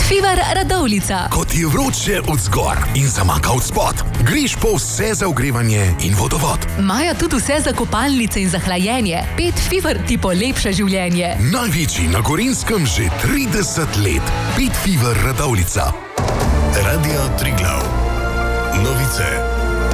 Fever Radovljica. Ko ti je vroče od zgor in zamaka od spod, greš po vse za ogrevanje in vodovod. Imajo tudi vse za kopalnice in za hlajenje. Pet Fever ti polepša življenje. Največji na Gorenjskem že 30 let. Pet Fever Radovljica. Radio Triglav. Novice.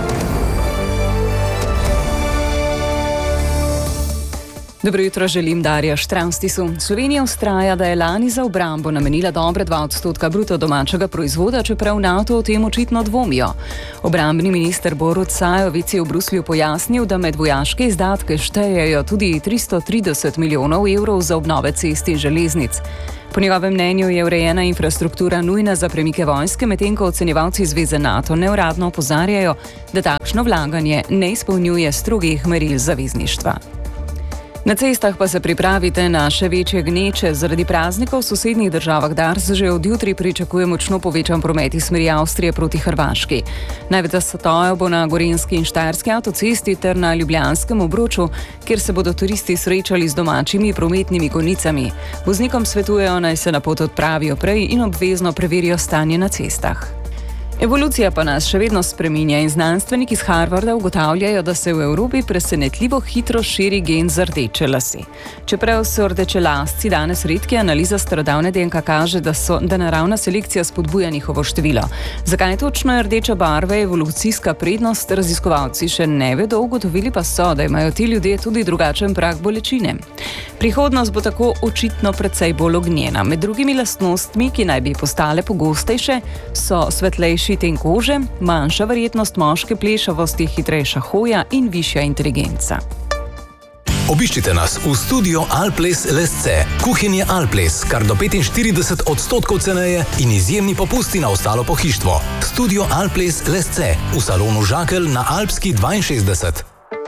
Dobro jutro, želim Darja Štravstisu. Slovenija vztraja, da je lani za obrambo namenila dobre 2% bruto domačega proizvoda, čeprav NATO o tem očitno dvomijo. Obrambni minister Borut Sajovic je v Bruslju pojasnil, da med vojaške izdatke štejejo tudi 330 milijonov evrov za obnove cest in železnic. Po njegovem mnenju je urejena infrastruktura nujna za premike vojske, medtem ko ocenjevalci Zveze NATO neuradno opozarjajo, da takšno vlaganje ne izpolnjuje strogih meril zavezništva. Na cestah pa se pripravite na še večje gneče. Zaradi praznikov v sosednjih državah Dars že od jutri pričakuje močno povečan promet iz smeri Avstrije proti Hrvaški. Največ zatojev bo na Gorenjski in Štajerski avtocesti ter na Ljubljanskem obroču, kjer se bodo turisti srečali z domačimi prometnimi konicami. Voznikom svetujejo, naj se na pot odpravijo prej in obvezno preverijo stanje na cestah. Evolucija pa nas še vedno spreminja in znanstveniki iz Harvarda ugotavljajo, da se v Evropi presenetljivo hitro širi gen za rdeče lase. Čeprav so rdečelasci danes redki, analiza starodavne DNK kaže, da naravna selekcija spodbuja njihovo število. Zakaj točno je rdeča barva evolucijska prednost, raziskovalci še ne vedo, ugotovili pa so, da imajo ti ljudje tudi drugačen prag bolečine. Prihodnost bo tako očitno precej bolj ognjena. Med drugimi lastnostmi, ki naj bi postale pogostejše, so svetlejši ten kože, manjša verjetnost moške plešavosti, hitrejša hoja in višja inteligenca. Obiščite nas v studio Alples Lesce. Kuhinje Alples, kar do 45% ceneje in izjemni popusti na ostalo pohištvo. Studio Alples Lesce v salonu Žakelj na Alpski 62.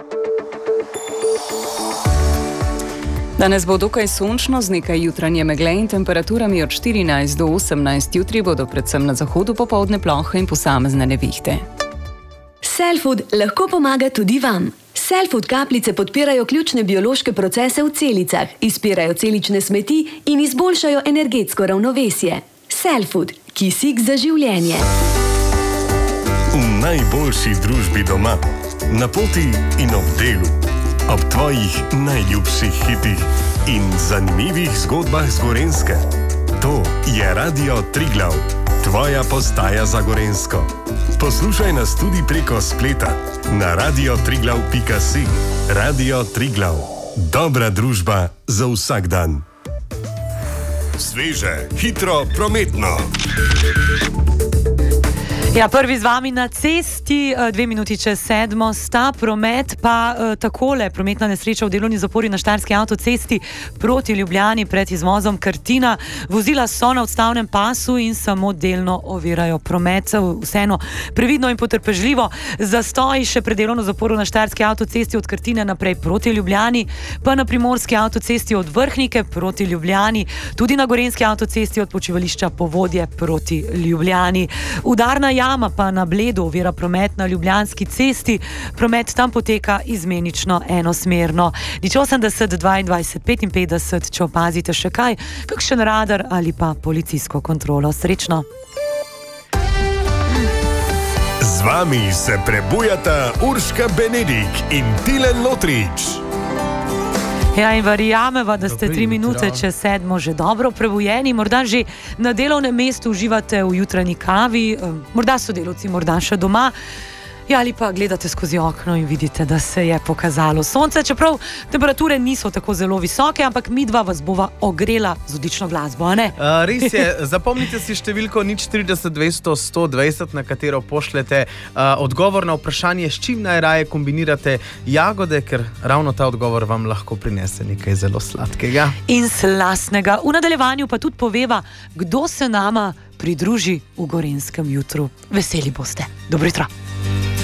Danes bo dokaj sončno z nekaj jutranje megle in temperaturami od 14 do 18. Jutri bodo predvsem na zahodu popoldne plohe in posamezne nevihte. Cellfood lahko pomaga tudi vam. Cellfood kapljice podpirajo ključne biološke procese v celicah, izpirajo celične smeti in izboljšajo energetsko ravnovesje. Cellfood, kisik za življenje. V najboljši družbi doma, na poti in ob delu. Ob tvojih najljubših hitih in zanimivih zgodbah z Gorenjske. To je Radio Triglav, tvoja postaja za Gorenjsko. Poslušaj nas tudi preko spleta na radiotriglav.si. Radio Triglav, dobra družba za vsak dan. Sveže, hitro, prometno. Ja, prvi z vami na cesti, 2 minuti čez 7 sta, promet pa takole, prometna nesreča v delovni zapori na Štajerski avtocesti proti Ljubljani pred izvozom Krtina. Vozila so na odstavnem pasu in samo delno ovirajo promet. Vseeno previdno in potrpežljivo. Zastoji še pred delovno zaporo na Štajerski avtocesti od Krtine naprej proti Ljubljani, pa na Primorski avtocesti od Vrhnike proti Ljubljani, tudi na Gorenjski avtocesti od počivališča Povodje proti Ljubljani. Udarna jama pa na Bledu ovira promet na Ljubljanski cesti. Promet tam poteka izmenično enosmerno. 80 22 55, če opazite še kaj, kakšen radar ali pa policijsko kontrolo. Srečno! Z vami se prebujata Urška Benedik in Tilen Lotrič. Ja, in verjameva, da ste 3 minute čez 7 že dobro prebujeni, morda že na delovnem mestu uživate v jutranji kavi, morda sodelavci, morda še doma. Ja, ali pa gledate skozi okno in vidite, da se je pokazalo sonce, čeprav temperature niso tako zelo visoke, ampak midva vas bova ogrela z odlično glasbo, a ne? Res je, zapomnite si številko 040 200 120, na katero pošljete odgovor na vprašanje, s čim najraje kombinirate jagode, ker ravno ta odgovor vam lahko prinese nekaj zelo sladkega. In slastnega. V nadaljevanju pa tudi poveva, kdo se nama pridruži v Gorenjskem jutru. Veseli boste. Dobro jutro.